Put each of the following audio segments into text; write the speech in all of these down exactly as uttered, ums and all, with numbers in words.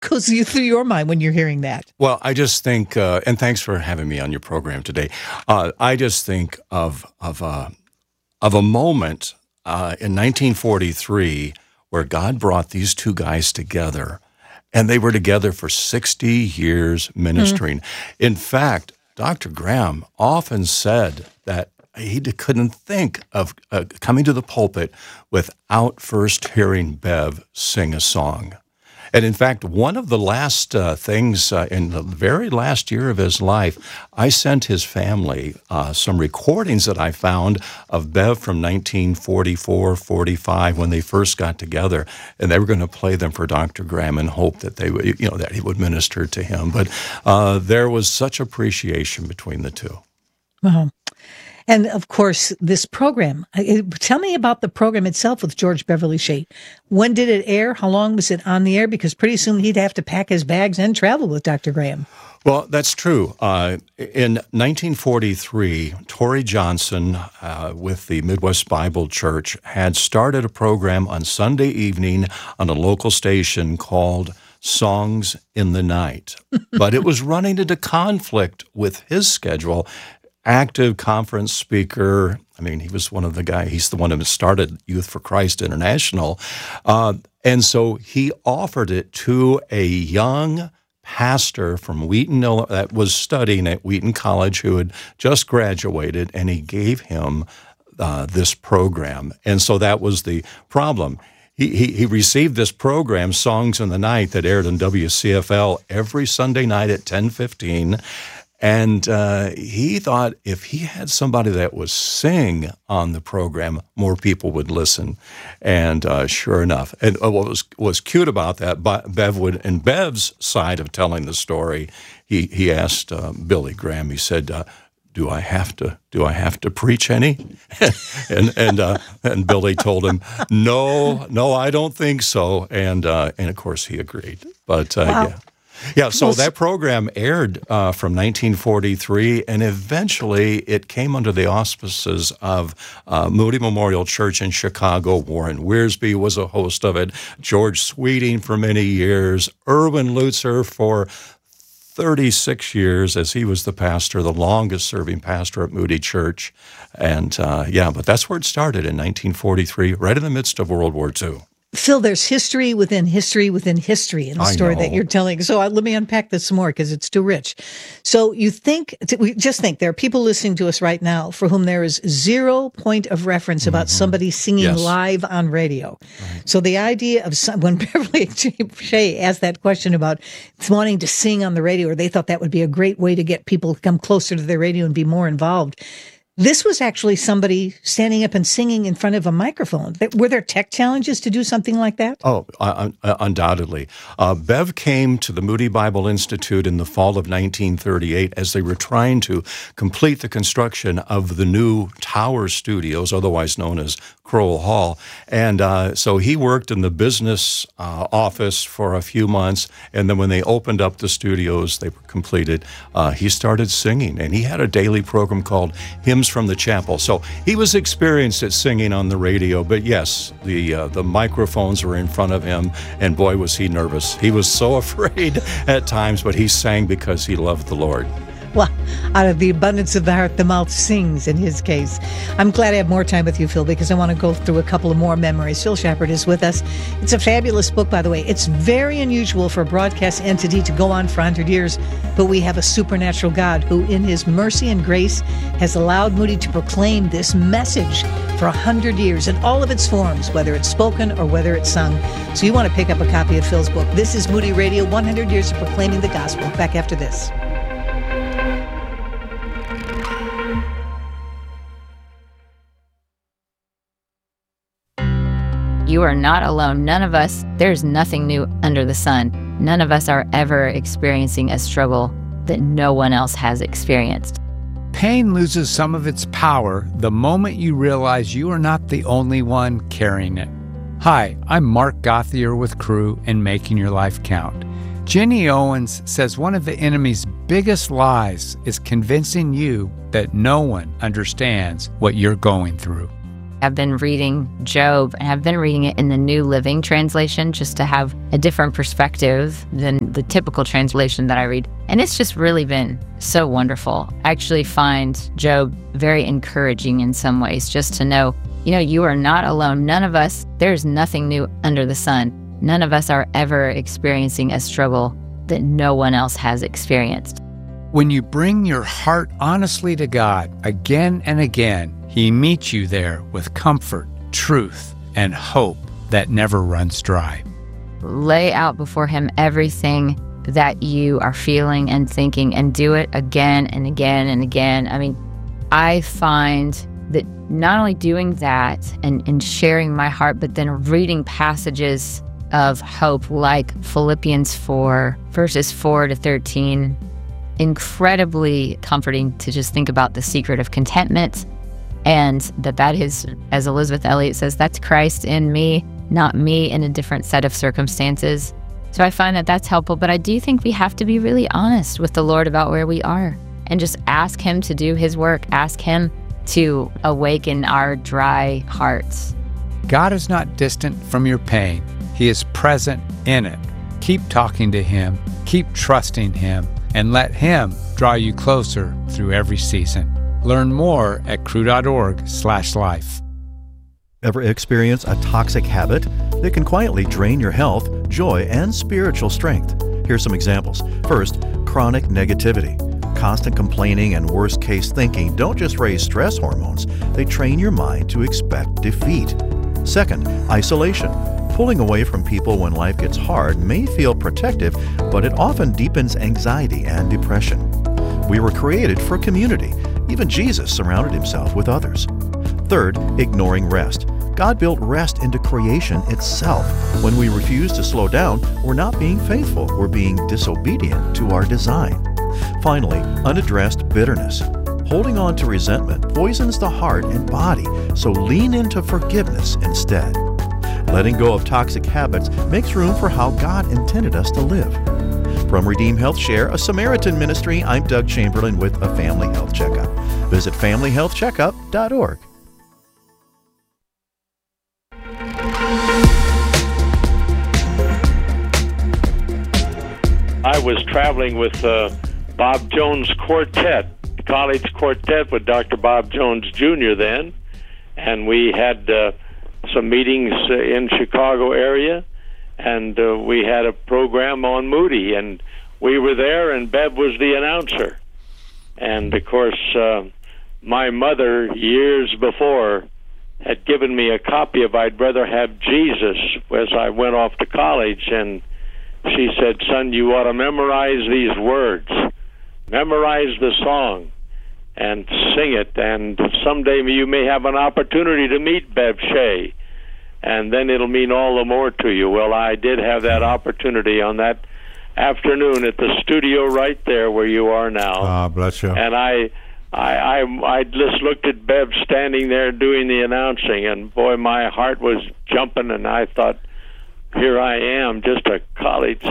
goes through your mind when you're hearing that? Well, I just think, uh, and thanks for having me on your program today. Uh, I just think of of a of a moment uh, in nineteen forty-three where God brought these two guys together, and they were together for sixty years ministering. Mm-hmm. In fact, Doctor Graham often said that he couldn't think of uh, coming to the pulpit without first hearing Bev sing a song. And in fact, one of the last uh, things uh, in the very last year of his life, I sent his family uh, some recordings that I found of Bev from nineteen forty-four, forty-five, when they first got together, and they were going to play them for Doctor Graham and hope that they would, you know, that he would minister to him. But uh, there was such appreciation between the two. Wow. And of course, this program, tell me about the program itself with George Beverly Shea. When did it air? How long was it on the air? Because pretty soon he'd have to pack his bags and travel with Doctor Graham. Well, that's true. Uh, in nineteen forty-three, Torrey Johnson uh, with the Midwest Bible Church had started a program on Sunday evening on a local station called Songs in the Night. But it was running into conflict with his schedule. Active conference speaker. I mean, he was one of the guys, he's the one who started Youth for Christ International. Uh, and so he offered it to a young pastor from Wheaton, that was studying at Wheaton College, who had just graduated, and he gave him uh, this program. And so that was the problem. He, he, he received this program, Songs in the Night, that aired on W C F L every Sunday night at ten fifteen. And uh, he thought if he had somebody that was sing on the program, more people would listen. And uh, sure enough, and what was was cute about that, Bev would, in Bev's side of telling the story, he he asked uh, Billy Graham. He said, uh, "Do I have to do I have to preach any?" and and uh, and Billy told him, "No, no, I don't think so." And uh, and of course he agreed. But uh, wow. yeah. Yeah, so that program aired uh, from nineteen forty-three, and eventually it came under the auspices of uh, Moody Memorial Church in Chicago. Warren Wiersbe was a host of it, George Sweeting for many years, Erwin Lutzer for thirty-six years, as he was the pastor, the longest-serving pastor at Moody Church. And, uh, yeah, but that's where it started in nineteen forty-three, right in the midst of World War Two. Phil, there's history within history within history in the story that you're telling. So uh, let me unpack this some more because it's too rich. So you think, we just think there are people listening to us right now for whom there is zero point of reference about mm-hmm. somebody singing yes. live on radio. Right. So the idea of some, when Beverly Shea asked that question about wanting to sing on the radio, or they thought that would be a great way to get people to come closer to their radio and be more involved. This was actually somebody standing up and singing in front of a microphone. Were there tech challenges to do something like that? Oh, uh, undoubtedly. Uh, Bev came to the Moody Bible Institute in the fall of nineteen thirty-eight as they were trying to complete the construction of the new Tower Studios, otherwise known as Crowell Hall. And uh, so he worked in the business uh, office for a few months, and then when they opened up the studios, they were completed, uh, he started singing. And he had a daily program called Hymns from the Chapel. So he was experienced at singing on the radio, but yes, the uh, the microphones were in front of him, and boy, was he nervous. He was so afraid at times, but he sang because he loved the Lord. Well, out of the abundance of the heart, the mouth sings in his case. I'm glad I have more time with you, Phil, because I want to go through a couple of more memories. Phil Shepherd is with us. It's a fabulous book, by the way. It's very unusual for a broadcast entity to go on for one hundred years, but we have a supernatural God who, in his mercy and grace, has allowed Moody to proclaim this message for one hundred years in all of its forms, whether it's spoken or whether it's sung. So you want to pick up a copy of Phil's book. This is Moody Radio, one hundred years of proclaiming the gospel. Back after this. You are not alone. None of us, there's nothing new under the sun. None of us are ever experiencing a struggle that no one else has experienced. Pain loses some of its power the moment you realize you are not the only one carrying it. Hi, I'm Mark Gauthier with Crew and Making Your Life Count. Jenny Owens says one of the enemy's biggest lies is convincing you that no one understands what you're going through. I've been reading Job, and I've been reading it in the New Living Translation just to have a different perspective than the typical translation that I read. And it's just really been so wonderful. I actually find Job very encouraging in some ways, just to know, you know, you are not alone. None of us, there's nothing new under the sun. None of us are ever experiencing a struggle that no one else has experienced. When you bring your heart honestly to God again and again, He meets you there with comfort, truth, and hope that never runs dry. Lay out before Him everything that you are feeling and thinking, and do it again and again and again. I mean, I find that not only doing that and, and sharing my heart, but then reading passages of hope like Philippians four, verses four to thirteen, incredibly comforting to just think about the secret of contentment. And that that is, as Elizabeth Elliot says, that's Christ in me, not me in a different set of circumstances. So I find that that's helpful. But I do think we have to be really honest with the Lord about where we are and just ask Him to do His work. Ask Him to awaken our dry hearts. God is not distant from your pain. He is present in it. Keep talking to Him. Keep trusting Him. And let Him draw you closer through every season. Learn more at cru.org slash life. Ever experience a toxic habit that can quietly drain your health, joy, and spiritual strength? Here's some examples. First, chronic negativity. Constant complaining and worst-case thinking don't just raise stress hormones, they train your mind to expect defeat. Second, isolation. Pulling away from people when life gets hard may feel protective, but it often deepens anxiety and depression. We were created for community. Even Jesus surrounded Himself with others. Third, ignoring rest. God built rest into creation itself. When we refuse to slow down, we're not being faithful. We're being disobedient to our design. Finally, unaddressed bitterness. Holding on to resentment poisons the heart and body, so lean into forgiveness instead. Letting go of toxic habits makes room for how God intended us to live. From Redeem Health Share, a Samaritan ministry, I'm Doug Chamberlain with a Family Health Checkup. Visit family health checkup dot org. I was traveling with uh, Bob Jones Quartet, college quartet with Doctor Bob Jones Junior then, and we had uh, some meetings uh, in Chicago area, and uh, we had a program on Moody, and we were there, and Bev was the announcer. And, of course, uh, my mother, years before, had given me a copy of I'd Rather Have Jesus as I went off to college, and she said, son, you ought to memorize these words. Memorize the song and sing it, and someday you may have an opportunity to meet Bev Shea, and then it'll mean all the more to you. Well, I did have that opportunity on that afternoon at the studio right there where you are now. Ah, bless you. And I, I, I, I just looked at Bev standing there doing the announcing, and boy, my heart was jumping, and I thought, here I am, just a college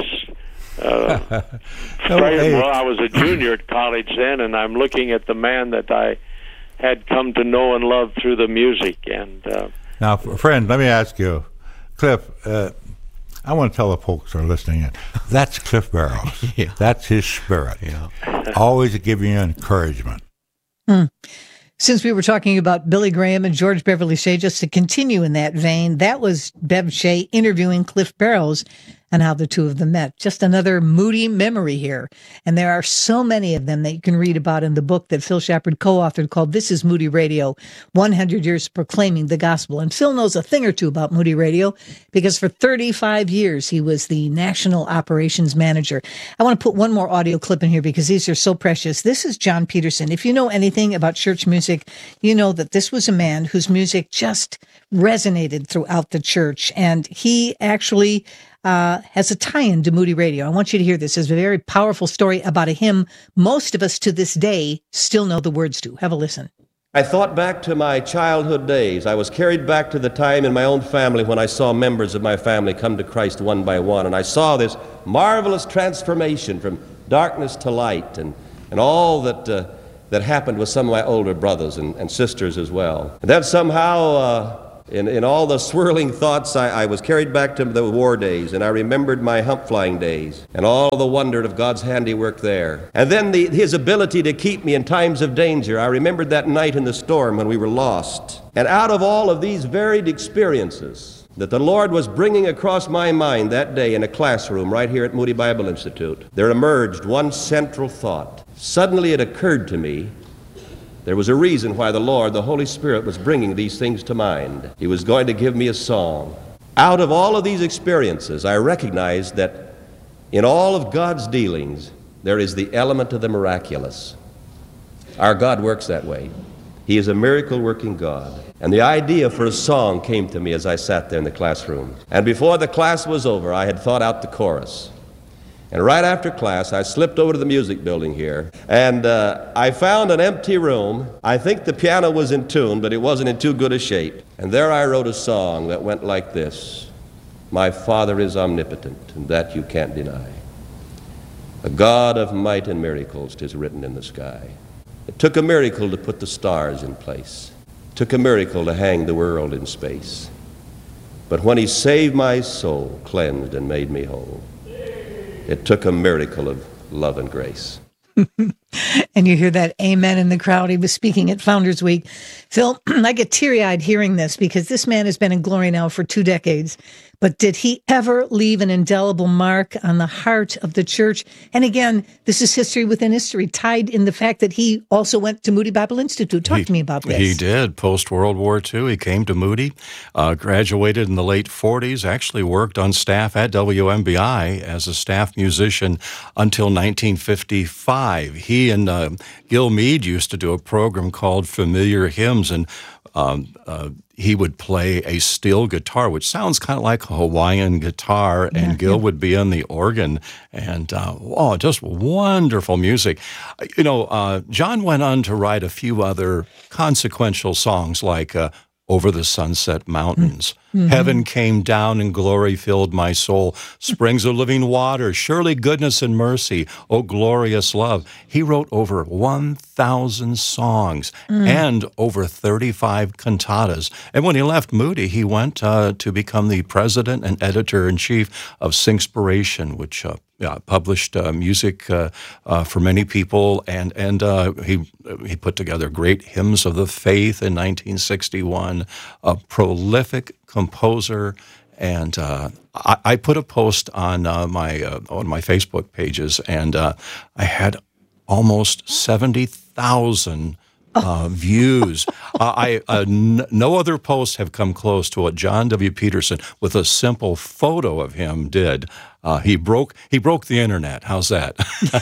uh, freshman. Well, I was a junior at college then, and I'm looking at the man that I had come to know and love through the music. And uh, now, friend, let me ask you, Cliff, uh, I want to tell the folks who are listening in, that's Cliff Barrows. Yeah. That's his spirit. Yeah. Always giving you encouragement. Hmm. Since we were talking about Billy Graham and George Beverly Shea, just to continue in that vein, that was Bev Shea interviewing Cliff Barrows and how the two of them met. Just another Moody memory here. And there are so many of them that you can read about in the book that Phil Shepard co-authored called This is Moody Radio, one hundred years Proclaiming the Gospel. And Phil knows a thing or two about Moody Radio because for thirty-five years, he was the national operations manager. I want to put one more audio clip in here because these are so precious. This is John Peterson. If you know anything about church music, you know that this was a man whose music just resonated throughout the church. And he actually Uh, has a tie-in to Moody Radio. I want you to hear this. It's a very powerful story about a hymn most of us to this day still know the words to. Have a listen. I thought back to my childhood days. I was carried back to the time in my own family when I saw members of my family come to Christ one by one, and I saw this marvelous transformation from darkness to light, and, and all that uh, that happened with some of my older brothers and, and sisters as well. And then somehow, uh, in, in all the swirling thoughts, I, I was carried back to the war days, and I remembered my hump flying days and all the wonder of God's handiwork there. And then the, his ability to keep me in times of danger. I remembered that night in the storm when we were lost. And out of all of these varied experiences that the Lord was bringing across my mind that day in a classroom right here at Moody Bible Institute, there emerged one central thought. Suddenly it occurred to me there was a reason why the Lord, the Holy Spirit, was bringing these things to mind. He was going to give me a song. Out of all of these experiences, I recognized that in all of God's dealings, there is the element of the miraculous. Our God works that way. He is a miracle-working God. And the idea for a song came to me as I sat there in the classroom. And before the class was over, I had thought out the chorus. And right after class, I slipped over to the music building here, and uh, I found an empty room. I think the piano was in tune, but it wasn't in too good a shape. And there I wrote a song that went like this. My Father is omnipotent, and that you can't deny. A God of might and miracles, 'tis written in the sky. It took a miracle to put the stars in place. It took a miracle to hang the world in space. But when he saved my soul, cleansed and made me whole, it took a miracle of love and grace. And you hear that amen in the crowd. He was speaking at Founders Week. Phil, I get teary-eyed hearing this because this man has been in glory now for two decades. But did he ever leave an indelible mark on the heart of the church? And again, this is history within history, tied in the fact that he also went to Moody Bible Institute. Talk he, to me about this. He did. Post-World War Two, he came to Moody, uh, graduated in the late forties, actually worked on staff at W M B I as a staff musician until nineteen fifty-five. He and uh, Gil Meade used to do a program called Familiar Hymns, and um, uh, he would play a steel guitar, which sounds kind of like a Hawaiian guitar, and yeah, Gil yeah. would be on the organ, and uh, oh, just wonderful music. You know, uh, John went on to write a few other consequential songs like uh, Over the Sunset Mountains. Mm-hmm. Heaven came down and glory filled my soul. Springs of living water, surely goodness and mercy, oh glorious love. He wrote over one thousand songs mm. and over thirty-five cantatas. And when he left Moody, he went uh, to become the president and editor-in-chief of Singspiration, which uh, yeah, published uh, music uh, uh, for many people, and and uh, he he put together great hymns of the faith in nineteen sixty-one. A prolific composer, and uh, I, I put a post on uh, my uh, on my Facebook pages, and uh, I had almost seventy thousand uh, views. uh, I uh, n- no other posts have come close to what John W. Peterson, with a simple photo of him, did. Uh, he broke he broke the internet. How's that?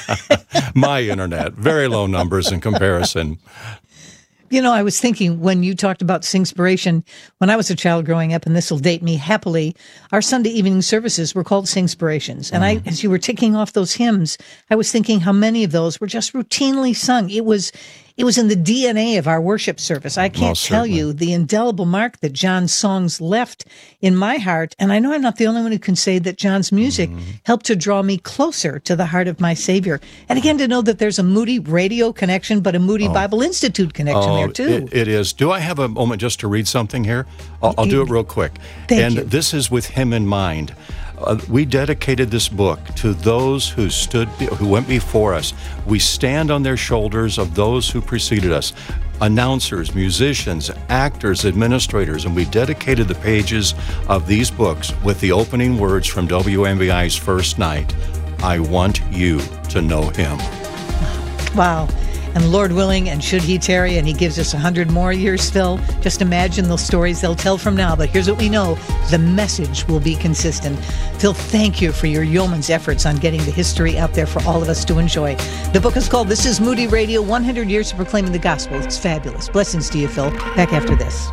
My internet, very low numbers in comparison. You know, I was thinking when you talked about Singspiration, when I was a child growing up, and this will date me happily, our Sunday evening services were called Singspirations. And mm. I, as you were ticking off those hymns, I was thinking how many of those were just routinely sung. It was it was in the D N A of our worship service. I can't Most tell certainly. you the indelible mark that John's songs left in my heart. And I know I'm not the only one who can say that John's music mm. helped to draw me closer to the heart of my Savior. And again, to know that there's a Moody radio connection, but a Moody oh. Bible Institute connection oh, there too. It, it is. Do I have a moment just to read something here? I'll, I'll do it real quick. Thank and you. This is with him in mind. Uh, we dedicated this book to those who stood, who went before us. We stand on their shoulders of those who preceded us, announcers, musicians, actors, administrators, and we dedicated the pages of these books with the opening words from W M B I's first night, I want you to know him. Wow. And Lord willing, and should he tarry, and he gives us a hundred more years, Phil, just imagine those stories they'll tell from now. But here's what we know. The message will be consistent. Phil, thank you for your yeoman's efforts on getting the history out there for all of us to enjoy. The book is called This is Moody Radio, one hundred years of Proclaiming the Gospel. It's fabulous. Blessings to you, Phil. Back after this.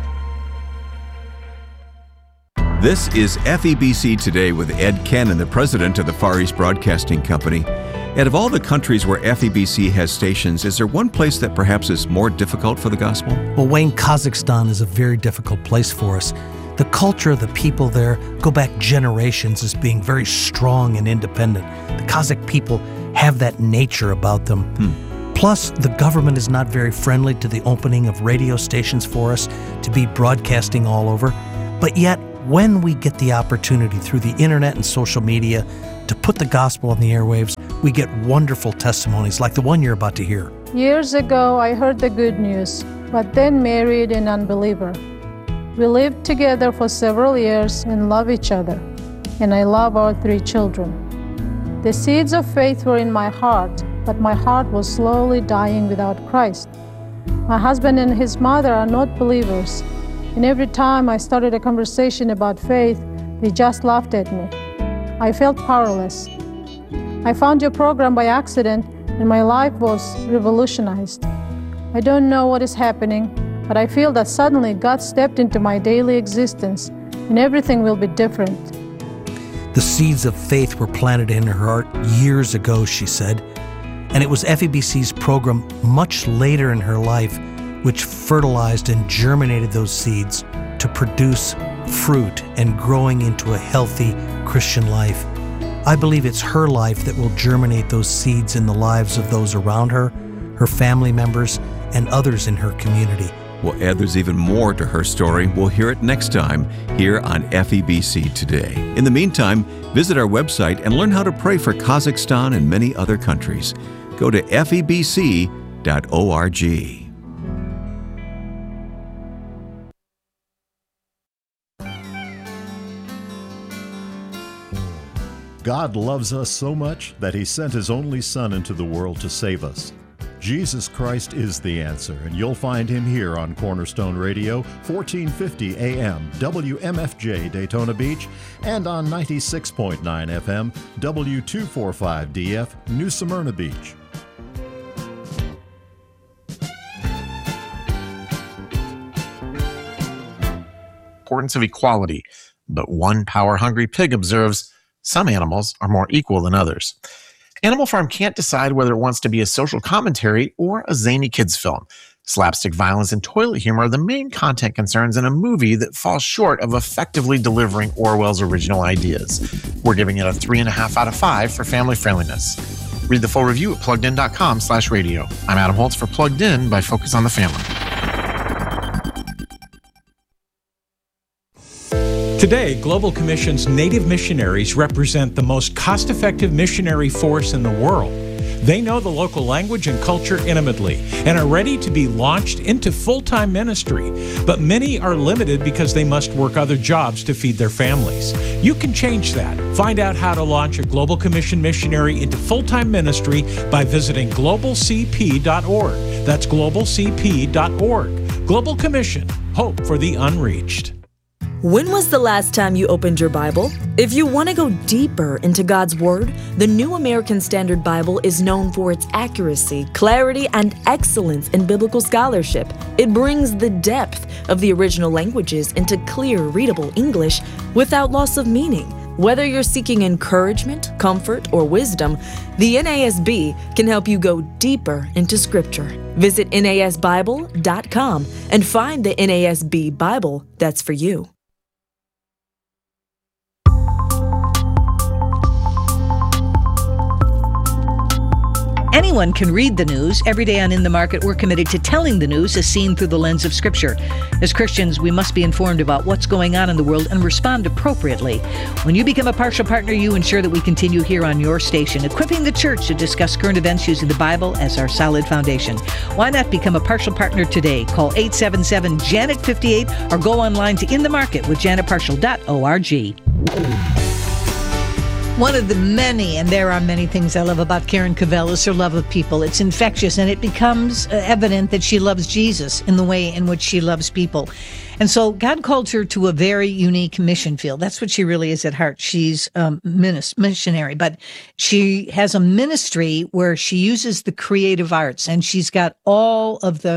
This is F E B C Today with Ed Cannon, the president of the Far East Broadcasting Company. And of all the countries where F E B C has stations, is there one place that perhaps is more difficult for the gospel? Well, Wayne, Kazakhstan is a very difficult place for us. The culture, the people there go back generations as being very strong and independent. The Kazakh people have that nature about them. Hmm. Plus, the government is not very friendly to the opening of radio stations for us to be broadcasting all over. But yet, when we get the opportunity through the internet and social media to put the gospel on the airwaves, we get wonderful testimonies like the one you're about to hear. Years ago, I heard the good news, but then married an unbeliever. We lived together for several years and love each other, and I love our three children. The seeds of faith were in my heart, but my heart was slowly dying without Christ. My husband and his mother are not believers, and every time I started a conversation about faith, they just laughed at me. I felt powerless. I found your program by accident, and my life was revolutionized. I don't know what is happening, but I feel that suddenly God stepped into my daily existence, and everything will be different. The seeds of faith were planted in her heart years ago, she said, and it was F E B C's program much later in her life which fertilized and germinated those seeds to produce fruit and growing into a healthy Christian life. I believe it's her life that will germinate those seeds in the lives of those around her, her family members, and others in her community. We'll add there's even more to her story. We'll hear it next time here on F E B C Today. In the meantime, visit our website and learn how to pray for Kazakhstan and many other countries. Go to F E B C dot org. God loves us so much that He sent His only Son into the world to save us. Jesus Christ is the answer, and you'll find Him here on Cornerstone Radio, fourteen fifty A M, W M F J Daytona Beach, and on ninety-six point nine F M, W two forty-five D F, New Smyrna Beach. Importance of equality, but one power-hungry pig observes, some animals are more equal than others. Animal Farm can't decide whether it wants to be a social commentary or a zany kids film. Slapstick violence and toilet humor are the main content concerns in a movie that falls short of effectively delivering Orwell's original ideas. We're giving it a three and a half out of five for family friendliness. Read the full review at pluggedin.com slash radio. I'm Adam Holtz for Plugged In by Focus on the Family. Today, Global Commission's Native missionaries represent the most cost-effective missionary force in the world. They know the local language and culture intimately and are ready to be launched into full-time ministry. But many are limited because they must work other jobs to feed their families. You can change that. Find out how to launch a Global Commission missionary into full-time ministry by visiting global c p dot org. That's global c p dot org. Global Commission, hope for the unreached. When was the last time you opened your Bible? If you want to go deeper into God's Word, the New American Standard Bible is known for its accuracy, clarity, and excellence in biblical scholarship. It brings the depth of the original languages into clear, readable English without loss of meaning. Whether you're seeking encouragement, comfort, or wisdom, the N A S B can help you go deeper into Scripture. Visit N A S Bible dot com and find the N A S B Bible that's for you. Anyone can read the news. Every day on In the Market, we're committed to telling the news as seen through the lens of Scripture. As Christians, we must be informed about what's going on in the world and respond appropriately. When you become a partial partner, you ensure that we continue here on your station, equipping the church to discuss current events using the Bible as our solid foundation. Why not become a partial partner today? Call eight seven seven, Janet fifty-eight or go online to in the market with janet partial dot org. One of the many, and there are many things I love about Karen Cavell, is her love of people. It's infectious, and it becomes evident that she loves Jesus in the way in which she loves people. And so God called her to a very unique mission field. That's what she really is at heart. She's a missionary, but she has a ministry where she uses the creative arts, and she's got all of the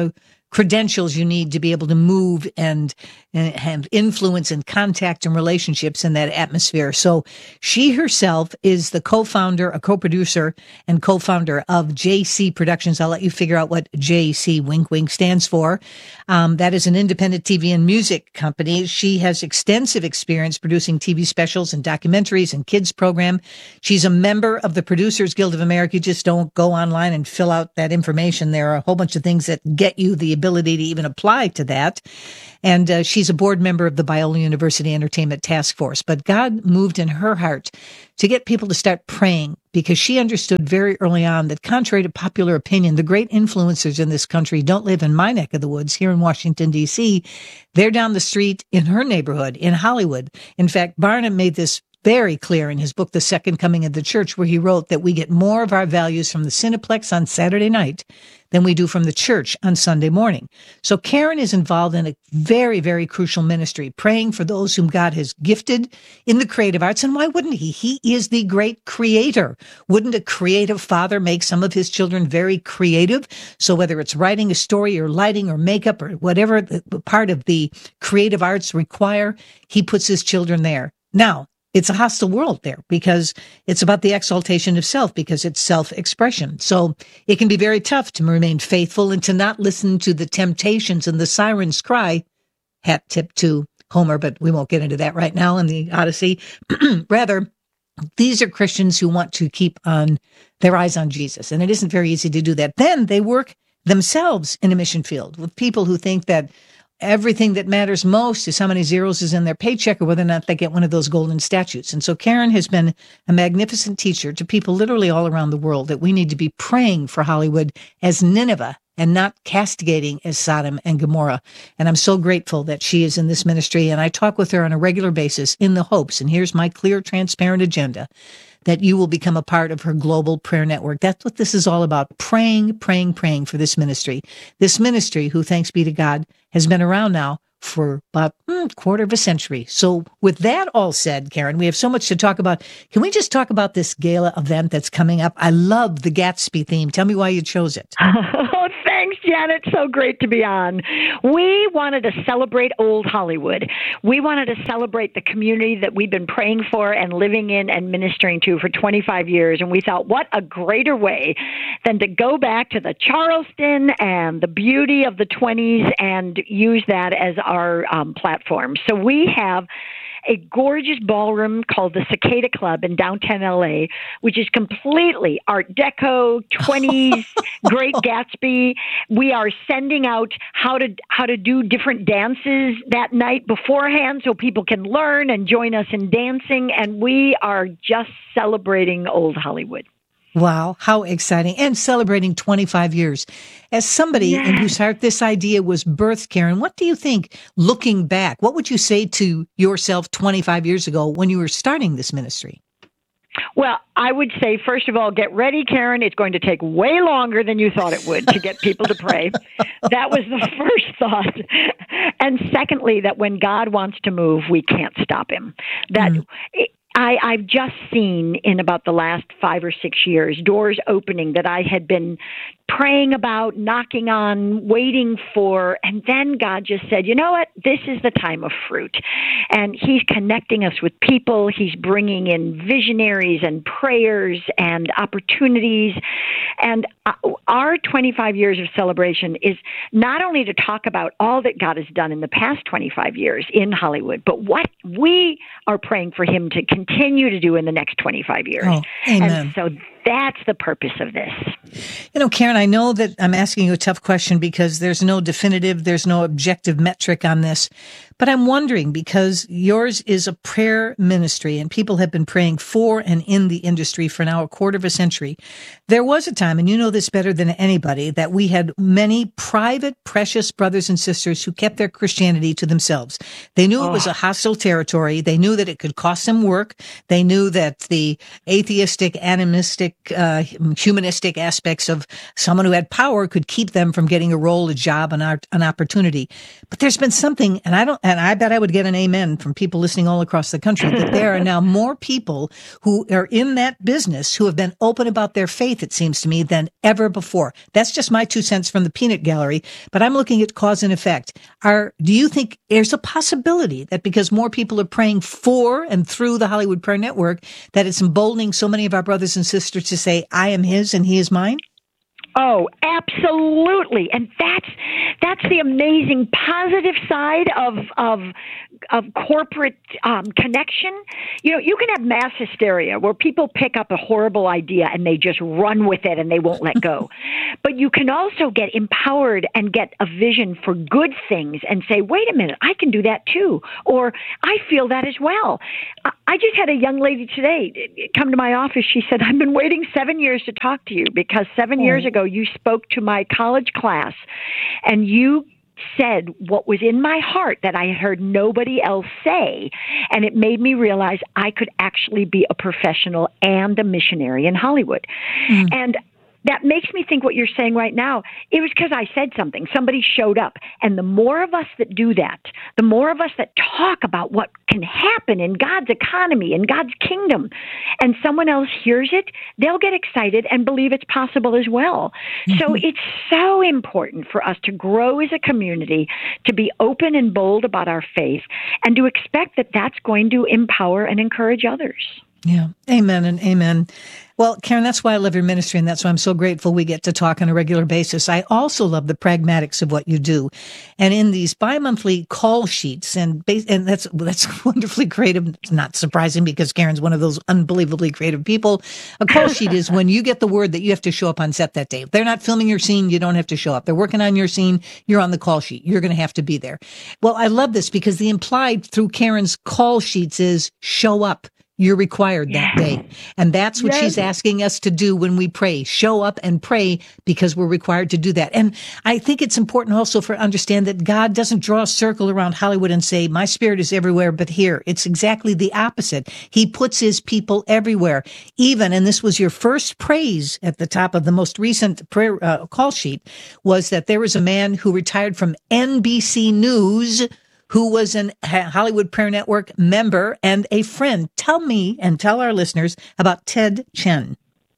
credentials you need to be able to move and, and have influence and contact and relationships in that atmosphere. So she herself is the co-founder, a co-producer and co-founder of J C Productions. I'll let you figure out what J C, wink, wink, stands for. Um, that is an independent T V and music company. She has extensive experience producing T V specials and documentaries and kids program. She's a member of the Producers Guild of America. You just don't go online and fill out that information. There are a whole bunch of things that get you the ability to even apply to that. And uh, she's a board member of the Biola University Entertainment Task Force. But God moved in her heart to get people to start praying, because she understood very early on that, contrary to popular opinion, the great influencers in this country don't live in my neck of the woods here in Washington, D C. They're down the street in her neighborhood in Hollywood. In fact, Barna made this very clear in his book, The Second Coming of the Church, where he wrote that we get more of our values from the Cineplex on Saturday night than we do from the church on Sunday morning. So Karen is involved in a very, very crucial ministry, praying for those whom God has gifted in the creative arts. And why wouldn't he? He is the great creator. Wouldn't a creative father make some of his children very creative? So whether it's writing a story or lighting or makeup or whatever the part of the creative arts require, he puts his children there. Now, it's a hostile world there because it's about the exaltation of self, because it's self-expression. So it can be very tough to remain faithful and to not listen to the temptations and the siren's cry. Hat tip to Homer, but we won't get into that right now in the Odyssey. Rather, these are Christians who want to keep on their eyes on Jesus, and it isn't very easy to do that. Then they work themselves in a mission field with people who think that everything that matters most is how many zeros is in their paycheck or whether or not they get one of those golden statues. And so Karen has been a magnificent teacher to people literally all around the world that we need to be praying for Hollywood as Nineveh and not castigating as Sodom and Gomorrah. And I'm so grateful that she is in this ministry. And I talk with her on a regular basis in the hopes, and here's my clear, transparent agenda, that you will become a part of her global prayer network. That's what this is all about. Praying, praying, praying for this ministry. This ministry, who, thanks be to God, has been around now for about a hmm, quarter of a century. So with that all said, Karen, we have so much to talk about. Can we just talk about this gala event that's coming up? I love the Gatsby theme. Tell me why you chose it. Oh, thanks, Janet. So great to be on. We wanted to celebrate old Hollywood. We wanted to celebrate the community that we've been praying for and living in and ministering to for twenty-five years. And we thought, what a greater way than to go back to the Charleston and the beauty of the twenties and use that as our um, platform. So we have a gorgeous ballroom called the Cicada Club in downtown L A, which is completely Art Deco, twenties, Great Gatsby. We are sending out how to how to do different dances that night beforehand so people can learn and join us in dancing. And we are just celebrating old Hollywood. Wow, how exciting. And celebrating twenty-five years. As somebody yes. in whose heart this idea was birthed, Karen, what do you think, looking back, what would you say to yourself twenty-five years ago when you were starting this ministry? Well, I would say, first of all, get ready, Karen. It's going to take way longer than you thought it would to get people to pray. That was the first thought. And secondly, that when God wants to move, we can't stop him. That mm. it, I, I've just seen in about the last five or six years, doors opening that I had been praying about, knocking on, waiting for, and then God just said, you know what, this is the time of fruit. And he's connecting us with people. He's bringing in visionaries and prayers and opportunities. And our twenty-five years of celebration is not only to talk about all that God has done in the past twenty-five years in Hollywood, but what we are praying for him to continue to do in the next twenty-five years. Oh, amen. And so that's the purpose of this. You know, Karen, I know that I'm asking you a tough question because there's no definitive, there's no objective metric on this, but I'm wondering, because yours is a prayer ministry and people have been praying for and in the industry for now a quarter of a century. There was a time, and you know this better than anybody, that we had many private, precious brothers and sisters who kept their Christianity to themselves. They knew oh. it was a hostile territory. They knew that it could cost them work. They knew that the atheistic, animistic tragic, uh, humanistic aspects of someone who had power could keep them from getting a role, a job, an, art, an opportunity. But there's been something, and I don't, and I bet I would get an amen from people listening all across the country, that there are now more people who are in that business who have been open about their faith, it seems to me, than ever before. That's just my two cents from the peanut gallery, but I'm looking at cause and effect. Are, do you think there's a possibility that because more people are praying for and through the Hollywood Prayer Network, that it's emboldening so many of our brothers and sisters to say, I am his and he is mine? Oh, absolutely. And that's that's the amazing positive side of of of corporate um, connection. You know, you can have mass hysteria where people pick up a horrible idea and they just run with it and they won't let go. But you can also get empowered and get a vision for good things and say, wait a minute, I can do that too. Or I feel that as well. I just had a young lady today come to my office. She said, I've been waiting seven years to talk to you because seven oh. years ago you spoke to my college class and you said what was in my heart that I had heard nobody else say. And it made me realize I could actually be a professional and a missionary in Hollywood. Mm. And that makes me think what you're saying right now. It was because I said something. Somebody showed up. And the more of us that do that, the more of us that talk about what can happen in God's economy, in God's kingdom, and someone else hears it, they'll get excited and believe it's possible as well. Mm-hmm. So it's so important for us to grow as a community, to be open and bold about our faith, and to expect that that's going to empower and encourage others. Yeah. Amen and amen. Well, Karen, that's why I love your ministry, and that's why I'm so grateful we get to talk on a regular basis. I also love the pragmatics of what you do. And in these bi-monthly call sheets, and and that's that's wonderfully creative, not surprising because Karen's one of those unbelievably creative people. A call sheet is when you get the word that you have to show up on set that day. If they're not filming your scene, you don't have to show up. They're working on your scene, you're on the call sheet. You're going to have to be there. Well, I love this because the implied through Karen's call sheets is show up. You're required that yes. day. And that's what yes. she's asking us to do when we pray. Show up and pray because we're required to do that. And I think it's important also for understand that God doesn't draw a circle around Hollywood and say, my spirit is everywhere but here. It's exactly the opposite. He puts his people everywhere. Even, and this was your first praise at the top of the most recent prayer uh, call sheet, was that there was a man who retired from N B C News who was an Hollywood Prayer Network member and a friend. Tell me and tell our listeners about Ted Chen.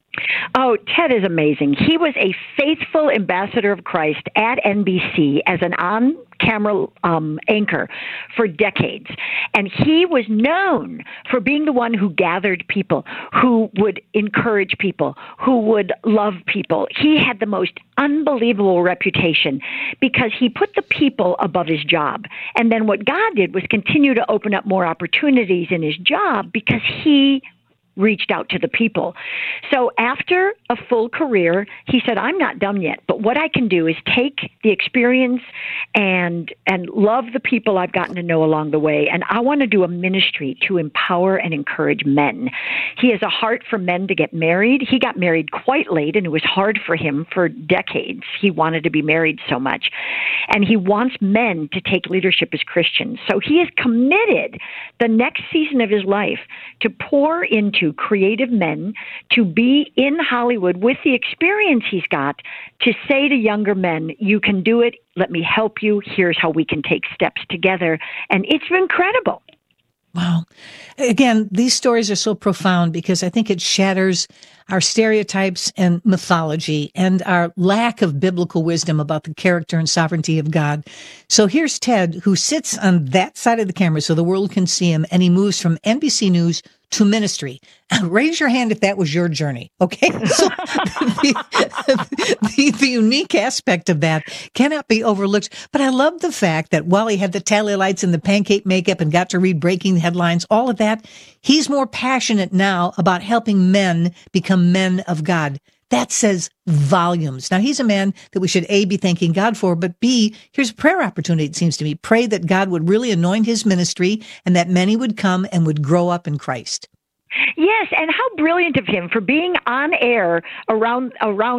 Oh, Ted is amazing. He was a faithful ambassador of Christ at N B C as an on-camera um, anchor for decades. And he was known for being the one who gathered people, who would encourage people, who would love people. He had the most unbelievable reputation because he put the people above his job. And then what God did was continue to open up more opportunities in his job because he reached out to the people. So after a full career, he said, I'm not done yet, but what I can do is take the experience and and love the people I've gotten to know along the way, and I want to do a ministry to empower and encourage men. He has a heart for men to get married. He got married quite late, and it was hard for him for decades. He wanted to be married so much. And he wants men to take leadership as Christians. So he is committed the next season of his life to pour into creative men, to be in Hollywood with the experience he's got, to say to younger men, you can do it, let me help you, here's how we can take steps together. And it's incredible. Wow. Again, these stories are so profound because I think it shatters our stereotypes and mythology and our lack of biblical wisdom about the character and sovereignty of God. So here's Ted, who sits on that side of the camera so the world can see him, and he moves from N B C News to ministry. Raise your hand if that was your journey, okay? So the, the, the unique aspect of that cannot be overlooked. But I love the fact that while he had the tally lights and the pancake makeup and got to read breaking headlines, all of that, he's more passionate now about helping men become men of God. That says volumes. Now, he's a man that we should, A, be thanking God for, but B, here's a prayer opportunity, it seems to me. Pray that God would really anoint his ministry and that many would come and would grow up in Christ. Yes, and how brilliant of him for being on air around around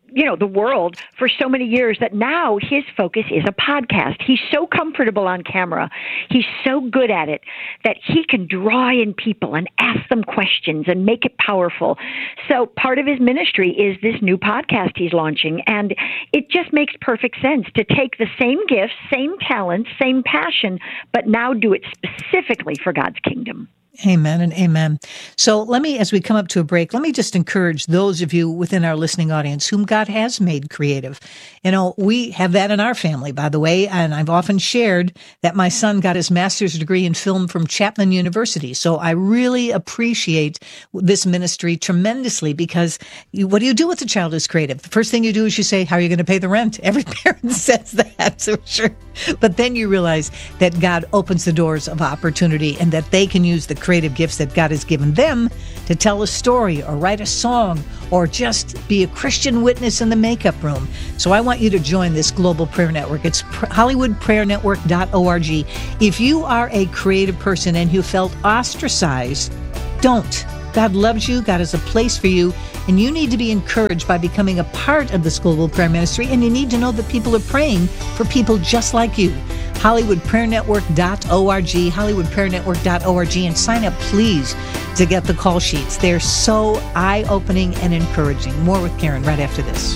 you know, the world for so many years that now his focus is a podcast. He's so comfortable on camera. He's so good at it that he can draw in people and ask them questions and make it powerful. So part of his ministry is this new podcast he's launching. And it just makes perfect sense to take the same gifts, same talents, same passion, but now do it specifically for God's kingdom. Amen and amen. So let me, as we come up to a break, let me just encourage those of you within our listening audience whom God has made creative. You know, we have that in our family, by the way, and I've often shared that my son got his master's degree in film from Chapman University. So I really appreciate this ministry tremendously, because you, what do you do with a child who's creative? The first thing you do is you say, how are you going to pay the rent? Every parent says that, so sure. But then you realize that God opens the doors of opportunity and that they can use the creative gifts that God has given them to tell a story or write a song or just be a Christian witness in the makeup room. So I want you to join this global prayer network. It's Hollywood Prayer Network dot org. If you are a creative person and you felt ostracized, don't. God loves you. God has a place for you. And you need to be encouraged by becoming a part of this global prayer ministry. And you need to know that people are praying for people just like you. Hollywood Prayer Network dot org, Hollywood Prayer Network dot org, and sign up, please, to get the call sheets. They're so eye-opening and encouraging. More with Karen right after this.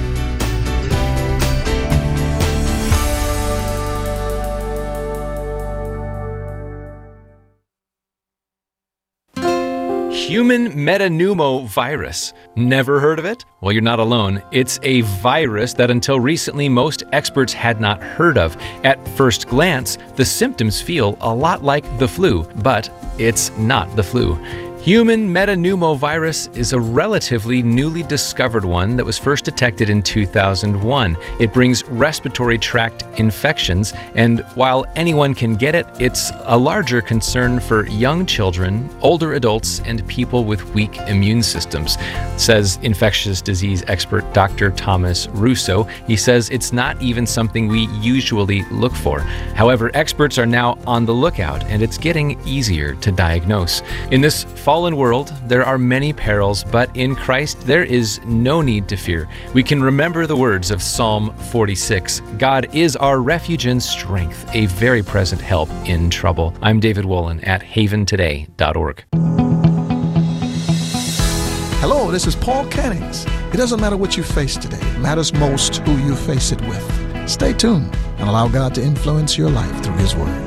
Human metapneumovirus. Never heard of it? Well, you're not alone. It's a virus that until recently most experts had not heard of. At first glance, the symptoms feel a lot like the flu, but it's not the flu. Human metapneumovirus is a relatively newly discovered one that was first detected in two thousand one. It brings respiratory tract infections, and while anyone can get it, it's a larger concern for young children, older adults, and people with weak immune systems, says infectious disease expert Doctor Thomas Russo. He says it's not even something we usually look for. However, experts are now on the lookout, and it's getting easier to diagnose. In this fallen world, there are many perils, but in Christ there is no need to fear. We can remember the words of Psalm forty-six. God is our refuge and strength, a very present help in trouble. I'm David Wolin at haven today dot org. Hello, this is Paul Cannings. It doesn't matter what you face today. It matters most who you face it with. Stay tuned and allow God to influence your life through His Word.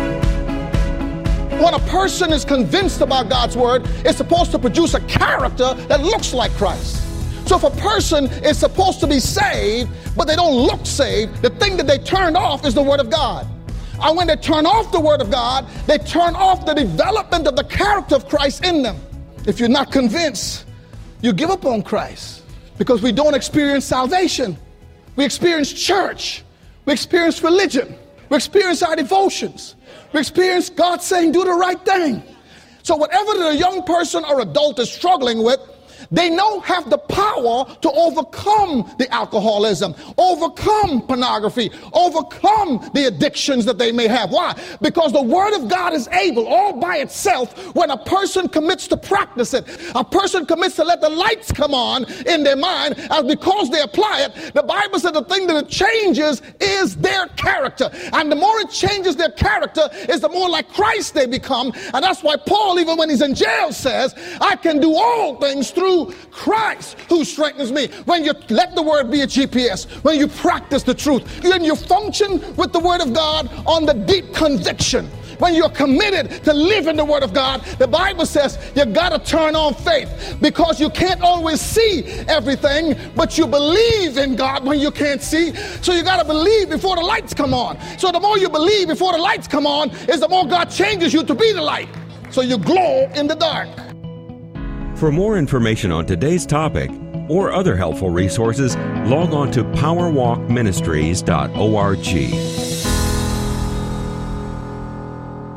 When a person is convinced about God's word, it's supposed to produce a character that looks like Christ. So if a person is supposed to be saved, but they don't look saved, the thing that they turn off is the word of God. And when they turn off the word of God, they turn off the development of the character of Christ in them. If you're not convinced, you give up on Christ, because we don't experience salvation. We experience church. We experience religion. We experience our devotions. We experience God saying, do the right thing. So whatever the young person or adult is struggling with, they now have the power to overcome the alcoholism, overcome pornography, overcome the addictions that they may have. Why? Because the Word of God is able all by itself, when a person commits to practice it, a person commits to let the lights come on in their mind, and because they apply it, the Bible said the thing that it changes is their character. And the more it changes their character is the more like Christ they become. And that's why Paul, even when he's in jail, says, I can do all things through Christ who strengthens me. When you let the word be a G P S, when you practice the truth, then you function with the word of God on the deep conviction. When you're committed to live in the word of God, the Bible says you got to turn on faith, because you can't always see everything, but you believe in God when you can't see. So you got to believe before the lights come on. So the more you believe before the lights come on is the more God changes you to be the light. So you glow in the dark. For more information on today's topic or other helpful resources, log on to power walk ministries dot org.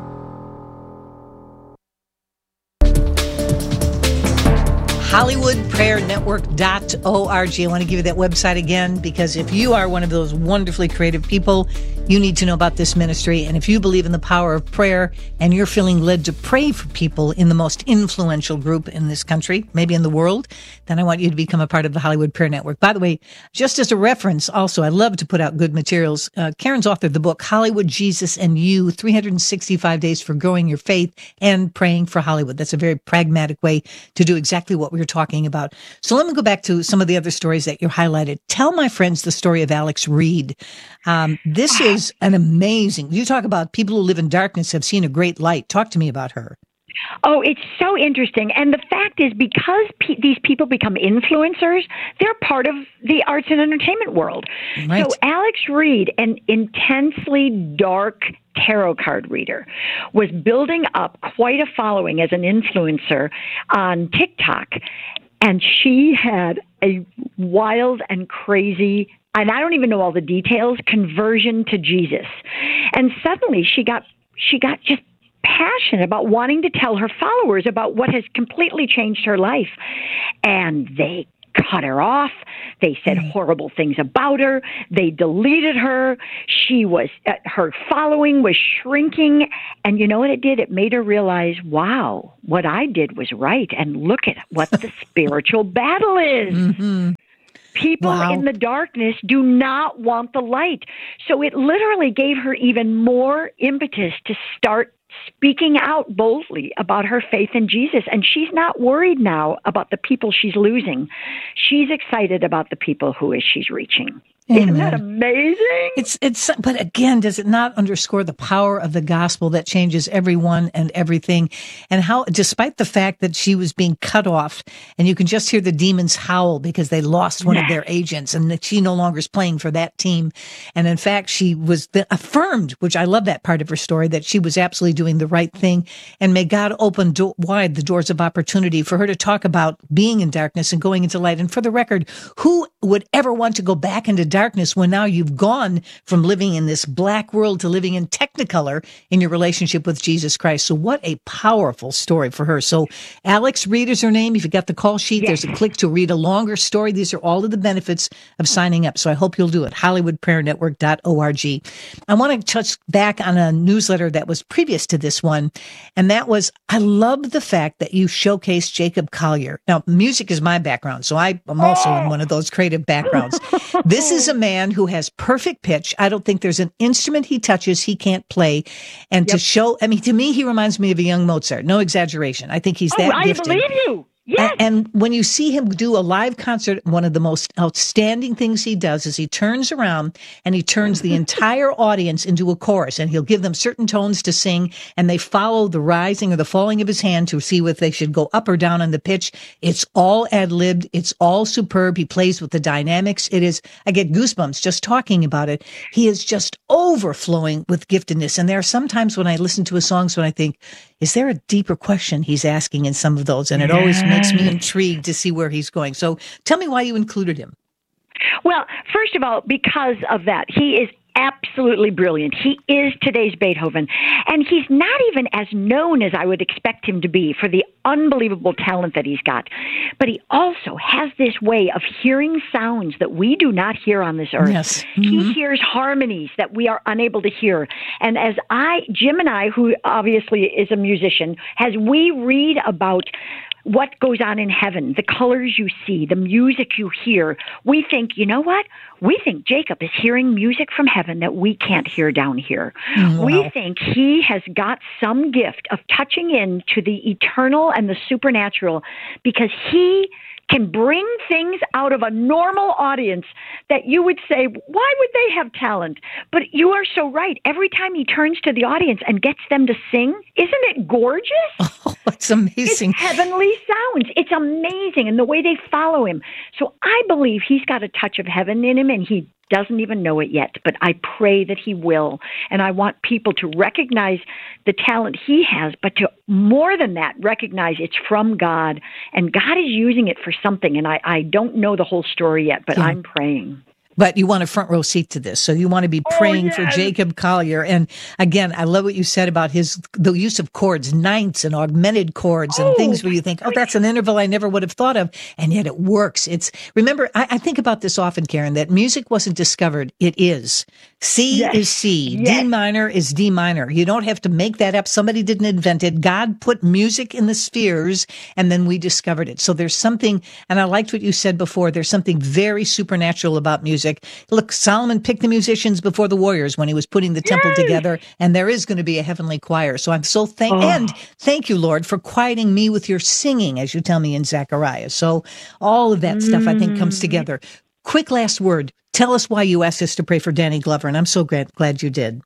Hollywood prayer network dot org. I want to give you that website again, because if you are one of those wonderfully creative people, you need to know about this ministry. And if you believe in the power of prayer and you're feeling led to pray for people in the most influential group in this country, maybe in the world, then I want you to become a part of the Hollywood Prayer Network. By the way, just as a reference, also, I love to put out good materials. Uh, Karen's authored the book, Hollywood, Jesus, and You, three hundred sixty-five Days for Growing Your Faith and Praying for Hollywood. That's a very pragmatic way to do exactly what we were talking about. So let me go back to some of the other stories that you highlighted. Tell my friends the story of Alex Reed. Um, this is an amazing, you talk about people who live in darkness have seen a great light. Talk to me about her. Oh, it's so interesting. And the fact is, because pe- these people become influencers, they're part of the arts and entertainment world. Right. So Alex Reed, an intensely dark tarot card reader, was building up quite a following as an influencer on TikTok. And she had a wild and crazy, and I don't even know all the details, conversion to Jesus. And suddenly she got she got just passionate about wanting to tell her followers about what has completely changed her life. And they cut her off. They said horrible things about her. They deleted her. She was, uh, her following was shrinking. And you know what it did? It made her realize, wow, what I did was right. And look at what the spiritual battle is. Mm-hmm. People wow. in the darkness do not want the light. So it literally gave her even more impetus to start speaking out boldly about her faith in Jesus. And she's not worried now about the people she's losing. She's excited about the people who is she's reaching. Amen. Isn't that amazing? It's, it's, but again, does it not underscore the power of the gospel that changes everyone and everything? And how, despite the fact that she was being cut off, and you can just hear the demons howl because they lost one yes. of their agents, and that she no longer is playing for that team. And in fact, she was the, affirmed, which I love that part of her story, that she was absolutely doing the right thing. And may God open do- wide the doors of opportunity for her to talk about being in darkness and going into light. And for the record, who would ever want to go back into darkness darkness when now you've gone from living in this black world to living in Technicolor in your relationship with Jesus Christ? So what a powerful story for her. So Alex Reed is her name. If you got the call sheet, yes. there's a click to read a longer story. These are all of the benefits of signing up. So I hope you'll do it. Hollywood Prayer Network dot org. I want to touch back on a newsletter that was previous to this one. And that was, I love the fact that you showcased Jacob Collier. Now, music is my background, so I am also in one of those creative backgrounds. This is a man who has perfect pitch. I don't think there's an instrument he touches he can't play. And yep. to show, I mean, to me, he reminds me of a young Mozart. No exaggeration. I think he's that oh, gifted. I believe you. Yes. And, and when you see him do a live concert, one of the most outstanding things he does is he turns around and he turns the entire audience into a chorus, and he'll give them certain tones to sing, and they follow the rising or the falling of his hand to see if they should go up or down on the pitch. It's all ad-libbed. It's all superb. He plays with the dynamics. It is, I get goosebumps just talking about it. He is just overflowing with giftedness. And there are some times when I listen to his songs when I think, is there a deeper question he's asking in some of those? And it yes. always makes me intrigued to see where he's going. So tell me why you included him. Well, first of all, because of that, he is absolutely brilliant. He is today's Beethoven. And he's not even as known as I would expect him to be for the unbelievable talent that he's got. But he also has this way of hearing sounds that we do not hear on this earth. Yes. Mm-hmm. He hears harmonies that we are unable to hear. And as I, Jim and I, who obviously is a musician, as we read about what goes on in heaven, the colors you see, the music you hear, we think, you know what? We think Jacob is hearing music from heaven that we can't hear down here. Wow. We think he has got some gift of touching into the eternal and the supernatural, because he can bring things out of a normal audience that you would say, why would they have talent? But you are so right. Every time he turns to the audience and gets them to sing, isn't it gorgeous? Oh, it's amazing. It's heavenly sounds. It's amazing. And the way they follow him. So I believe he's got a touch of heaven in him, and he doesn't even know it yet, but I pray that he will. And I want people to recognize the talent he has, but to more than that, recognize it's from God, and God is using it for something. And I, I don't know the whole story yet, but yeah. I'm praying. But you want a front row seat to this. So you want to be praying oh, yes. for Jacob Collier. And again, I love what you said about his the use of chords, ninths and augmented chords and oh, things where you think, oh, that's an interval I never would have thought of. And yet it works. It's remember, I, I think about this often, Karen, that music wasn't discovered. It is. C yes. is C. Yes. D minor is D minor. You don't have to make that up. Somebody didn't invent it. God put music in the spheres and then we discovered it. So there's something, and I liked what you said before, there's something very supernatural about music. Look, Solomon picked the musicians before the warriors when he was putting the temple Yay! together, and there is going to be a heavenly choir. So I'm so thank oh. and thank you, Lord, for quieting me with your singing, as you tell me in Zechariah. So all of that mm. stuff I think comes together. Quick last word. Tell us why you asked us to pray for Danny Glover, and I'm so glad glad you did.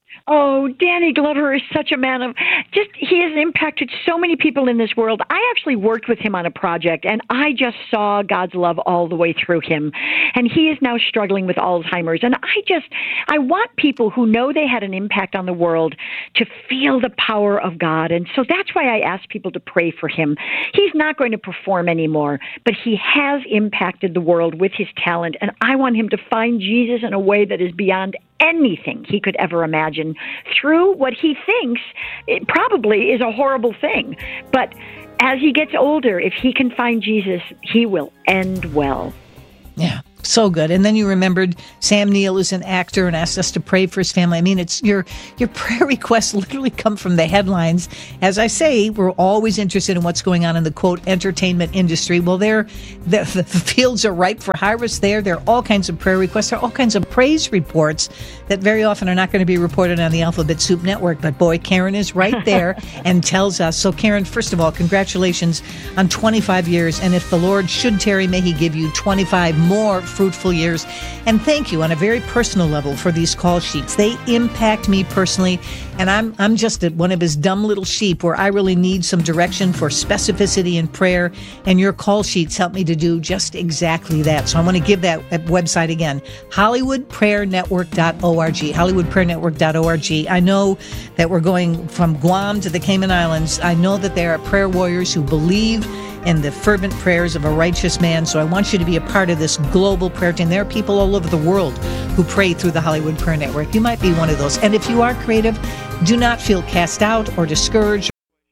Oh, Danny Glover is such a man of just, he has impacted so many people in this world. I actually worked with him on a project and I just saw God's love all the way through him. And he is now struggling with Alzheimer's. And I just, I want people who know they had an impact on the world to feel the power of God. And so that's why I ask people to pray for him. He's not going to perform anymore, but he has impacted the world with his talent. And I want him to find Jesus in a way that is beyond anything he could ever imagine through what he thinks it probably is a horrible thing. But as he gets older, if he can find Jesus, he will end well. Yeah. So good. And then you remembered Sam Neill is an actor and asked us to pray for his family. I mean, it's your your prayer requests literally come from the headlines. As I say, we're always interested in what's going on in the, quote, entertainment industry. Well, there, the, the fields are ripe for harvest there. There are all kinds of prayer requests. There are all kinds of praise reports that very often are not going to be reported on the Alphabet Soup Network. But boy, Karen is right there and tells us. So Karen, first of all, congratulations on twenty-five years. And if the Lord should tarry, may he give you twenty-five more fruitful years. And thank you on a very personal level for these call sheets. They impact me personally. And I'm I'm just one of his dumb little sheep where I really need some direction for specificity in prayer. And your call sheets help me to do just exactly that. So I want to give that website again, Hollywood Prayer Network dot org, Hollywood Prayer Network dot org. I know that we're going from Guam to the Cayman Islands. I know that there are prayer warriors who believe in the fervent prayers of a righteous man. So I want you to be a part of this global prayer team. There are people all over the world who pray through the Hollywood Prayer Network. You might be one of those. And if you are creative, do not feel cast out or discouraged.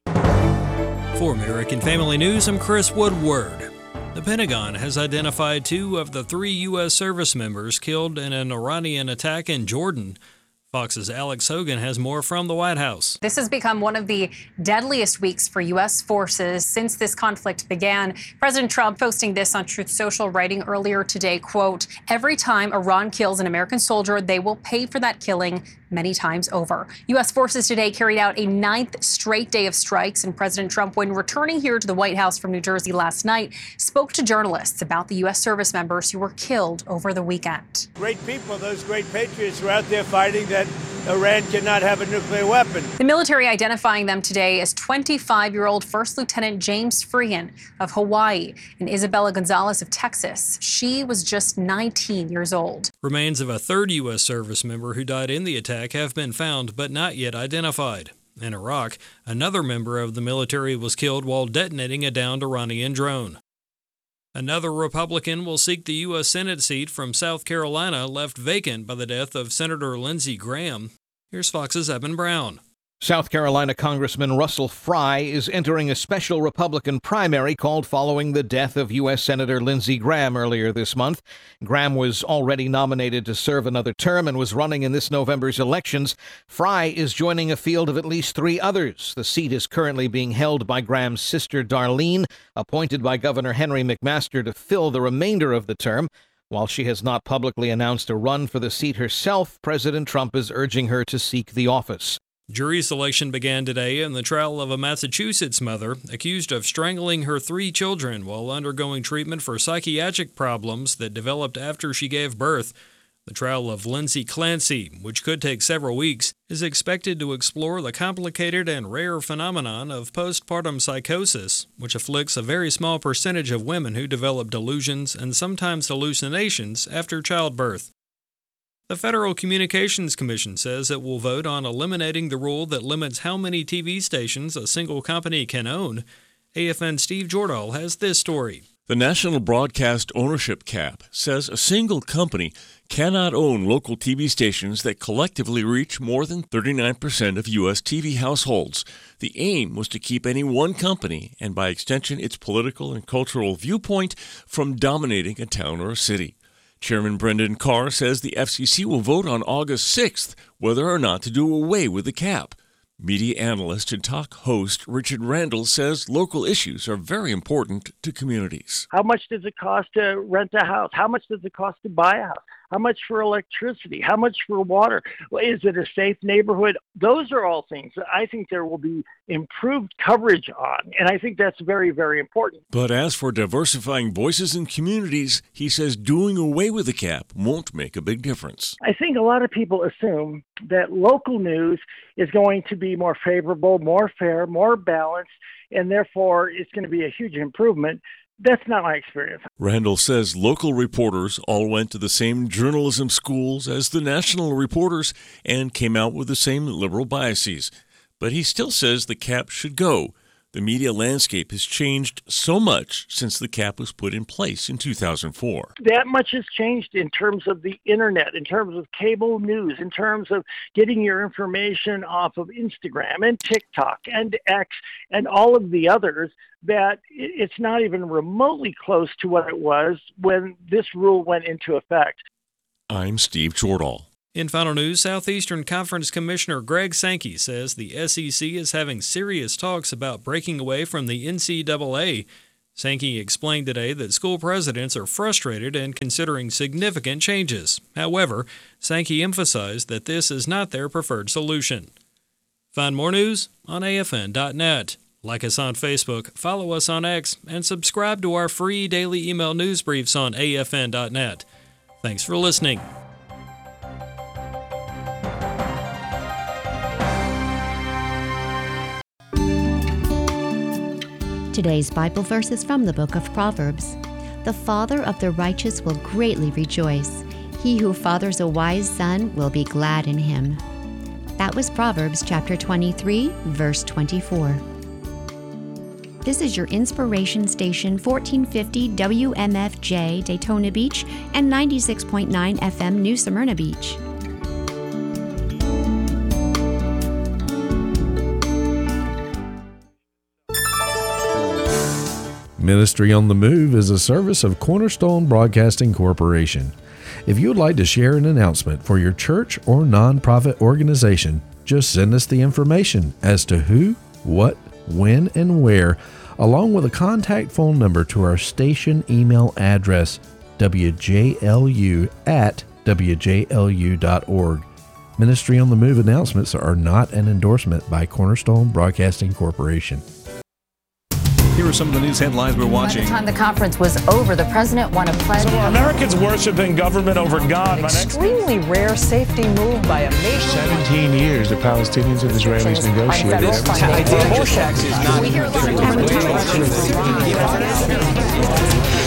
For American Family News, I'm Chris Woodward. The Pentagon has identified two of the three U S service members killed in an Iranian attack in Jordan. Fox's Alex Hogan has more from the White House. This has become one of the deadliest weeks for U S forces since this conflict began. President Trump posting this on Truth Social, writing earlier today, quote, "Every time Iran kills an American soldier, they will pay for that killing many times over." U S forces today carried out a ninth straight day of strikes, and President Trump, when returning here to the White House from New Jersey last night, spoke to journalists about the U S service members who were killed over the weekend. Great people, those great patriots who are out there fighting that Iran cannot have a nuclear weapon. The military identifying them today as twenty-five-year-old First Lieutenant James Freehan of Hawaii and Isabella Gonzalez of Texas. She was just nineteen years old. Remains of a third U S service member who died in the attack have been found but not yet identified. In Iraq, another member of the military was killed while detonating a downed Iranian drone. Another Republican will seek the U S Senate seat from South Carolina left vacant by the death of Senator Lindsey Graham. Here's Fox's Evan Brown. South Carolina Congressman Russell Fry is entering a special Republican primary called following the death of U S Senator Lindsey Graham earlier this month. Graham was already nominated to serve another term and was running in this November's elections. Fry is joining a field of at least three others. The seat is currently being held by Graham's sister Darlene, appointed by Governor Henry McMaster to fill the remainder of the term. While she has not publicly announced a run for the seat herself, President Trump is urging her to seek the office. Jury selection began today in the trial of a Massachusetts mother accused of strangling her three children while undergoing treatment for psychiatric problems that developed after she gave birth. The trial of Lindsay Clancy, which could take several weeks, is expected to explore the complicated and rare phenomenon of postpartum psychosis, which afflicts a very small percentage of women who develop delusions and sometimes hallucinations after childbirth. The Federal Communications Commission says it will vote on eliminating the rule that limits how many T V stations a single company can own. A F N's Steve Jordahl has this story. The National Broadcast Ownership Cap says a single company cannot own local T V stations that collectively reach more than thirty-nine percent of U S T V households. The aim was to keep any one company, and by extension its political and cultural viewpoint, from dominating a town or a city. Chairman Brendan Carr says the F C C will vote on August sixth whether or not to do away with the cap. Media analyst and talk host Richard Randall says local issues are very important to communities. How much does it cost to rent a house? How much does it cost to buy a house? How much for electricity? How much for water? Is it a safe neighborhood? Those are all things that I think there will be improved coverage on, and I think that's very, very important. But as for diversifying voices in communities, he says doing away with the cap won't make a big difference. I think a lot of people assume that local news is going to be more favorable, more fair, more balanced, and therefore it's going to be a huge improvement. That's not my experience. Randall says local reporters all went to the same journalism schools as the national reporters and came out with the same liberal biases. But he still says the cap should go. The media landscape has changed so much since the cap was put in place in two thousand four. That much has changed in terms of the internet, in terms of cable news, in terms of getting your information off of Instagram and TikTok and X and all of the others, that it's not even remotely close to what it was when this rule went into effect. I'm Steve Jordahl. In final news, Southeastern Conference Commissioner Greg Sankey says the S E C is having serious talks about breaking away from the N C double A. Sankey explained today that school presidents are frustrated and considering significant changes. However, Sankey emphasized that this is not their preferred solution. Find more news on A F N dot net. Like us on Facebook, follow us on X, and subscribe to our free daily email news briefs on A F N dot net. Thanks for listening. Today's Bible verse is from the book of Proverbs. The father of the righteous will greatly rejoice. He who fathers a wise son will be glad in him. That was Proverbs chapter twenty-three, verse twenty-four. This is your inspiration station, fourteen fifty W M F J Daytona Beach and ninety-six point nine F M New Smyrna Beach. Ministry on the Move is a service of Cornerstone Broadcasting Corporation. If you would like to share an announcement for your church or nonprofit organization, just send us the information as to who, what, when, and where, along with a contact phone number to our station email address, W J L U at W J L U dot org. Ministry on the Move announcements are not an endorsement by Cornerstone Broadcasting Corporation. Here are some of the news headlines we're watching. By the time the conference was over, the president won a pledge. So are Americans worshiping government over God? An extremely rare safety move by a nation. Seventeen years the Palestinians and Israelis negotiated. Taxes not.